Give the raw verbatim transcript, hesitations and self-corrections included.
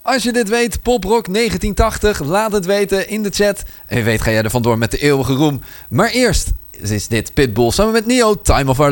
Als je dit weet, Poprock negentien tachtig, laat het weten in de chat. En wie weet ga jij er vandoor met de eeuwige roem. Maar eerst is dit Pitbull samen met Neo, Time of Our